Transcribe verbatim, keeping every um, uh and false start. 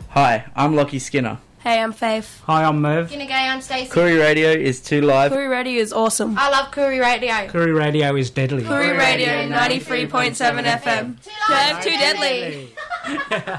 Hi, I'm Lockie Skinner. Hey, I'm Faith. Hi, I'm Merv. G'day, I'm Stacey. Koori Radio is too live. Koori Radio is awesome. I love Koori Radio. Koori Radio is deadly. Koori Radio ninety-three point seven F M. Too live, too deadly.